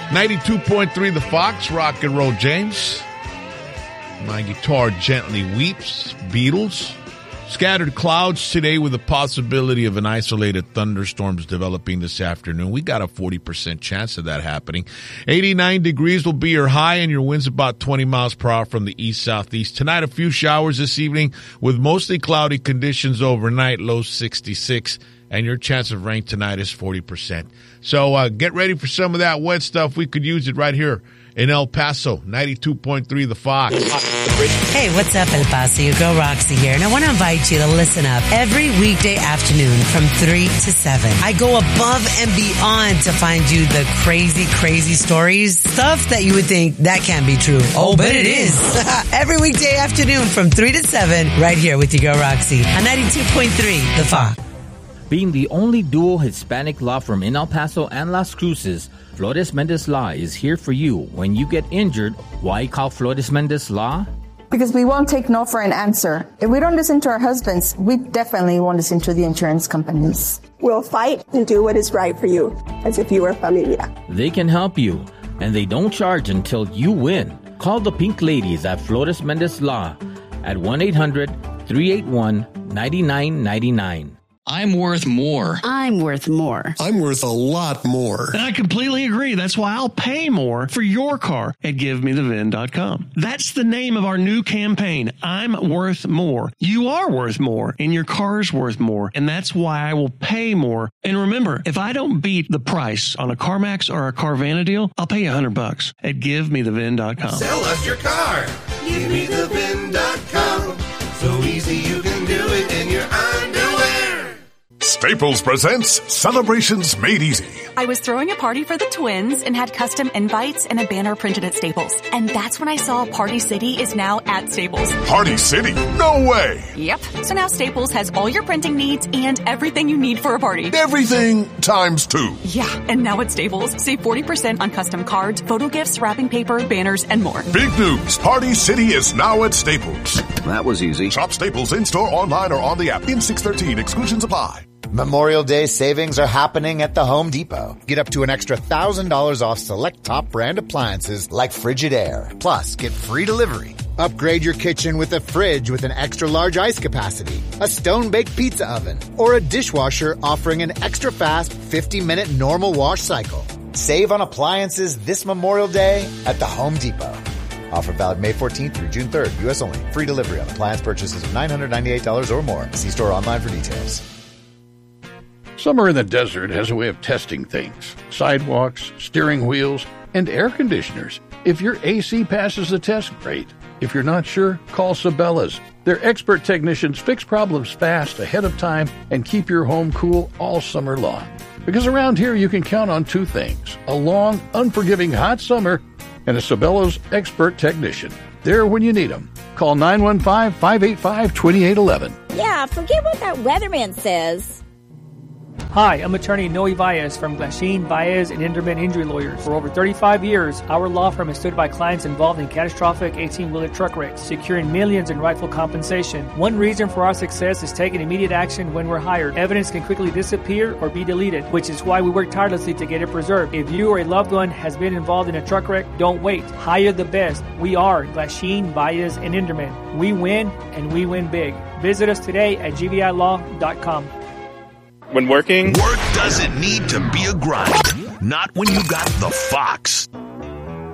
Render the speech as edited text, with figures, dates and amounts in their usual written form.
92.3 The Fox, rock and roll James. My guitar gently weeps, Beatles. Scattered clouds today with the possibility of an isolated thunderstorms developing this afternoon. We got a 40% chance of that happening. 89 degrees will be your high and your winds about 20 miles per hour from the east-southeast. Tonight, a few showers this evening with mostly cloudy conditions overnight, low 66. And your chance of rain tonight is 40%. So get ready for some of that wet stuff. We could use it right here in El Paso, 92.3 The Fox. Hey, what's up, El Paso? Your girl Roxy here, and I want to invite you to listen up every weekday afternoon from 3 to 7. I go above and beyond to find you the crazy, crazy stories, stuff that you would think that can't be true. Oh, but it is. Every weekday afternoon from 3 to 7, right here with your girl Roxy on 92.3 The Fox. Being the only dual Hispanic law firm in El Paso and Las Cruces, Flores Mendez Law is here for you when you get injured. Why call Flores Mendez Law? Because we won't take no for an answer. If we don't listen to our husbands, we definitely won't listen to the insurance companies. We'll fight and do what is right for you, as if you were familia. They can help you, and they don't charge until you win. Call the Pink Ladies at Flores Mendez Law at 1-800-381-9999. I'm worth more. I'm worth more. I'm worth a lot more. And I completely agree. That's why I'll pay more for your car at GiveMeTheVin.com. That's the name of our new campaign. I'm worth more. You are worth more, and your car's worth more. And that's why I will pay more. And remember, if I don't beat the price on a CarMax or a Carvana deal, I'll pay you $100 at GiveMeTheVin.com. Sell us your car. GiveMeTheVin.com. So easy you can do it in your underwear. Staples presents Celebrations Made Easy. I was throwing a party for the twins and had custom invites and a banner printed at Staples. And that's when I saw Party City is now at Staples. Party City? No way! Yep. So now Staples has all your printing needs and everything you need for a party. Everything times 2. Yeah, and now at Staples, save 40% on custom cards, photo gifts, wrapping paper, banners, and more. Big news! Party City is now at Staples. That was easy. Shop Staples in-store, online, or on the app. In 613, exclusions apply. Memorial Day savings are happening at the Home Depot. Get up to an extra $1,000 off select top brand appliances like Frigidaire. Plus, get free delivery. Upgrade your kitchen with a fridge with an extra large ice capacity, a stone-baked pizza oven, or a dishwasher offering an extra fast 50-minute normal wash cycle. Save on appliances this Memorial Day at the Home Depot. Offer valid May 14th through June 3rd. U.S. only. Free delivery on appliance purchases of $998 or more. See store online for details. Summer in the desert has a way of testing things. Sidewalks, steering wheels, and air conditioners. If your AC passes the test, great. If you're not sure, call Sabella's. Their expert technicians fix problems fast, ahead of time, and keep your home cool all summer long. Because around here you can count on 2 things: a long, unforgiving hot summer and a Sabella's expert technician. There when you need them. Call 915-585-2811. Yeah, forget what that weatherman says. Hi, I'm attorney Noe Baez from Glasheen, Baez, and Inderman Injury Lawyers. For over 35 years, our law firm has stood by clients involved in catastrophic 18-wheeler truck wrecks, securing millions in rightful compensation. One reason for our success is taking immediate action when we're hired. Evidence can quickly disappear or be deleted, which is why we work tirelessly to get it preserved. If you or a loved one has been involved in a truck wreck, don't wait. Hire the best. We are Glasheen, Baez, and Inderman. We win, and we win big. Visit us today at gvilaw.com. When working, work doesn't need to be a grind. Not when you got the Fox.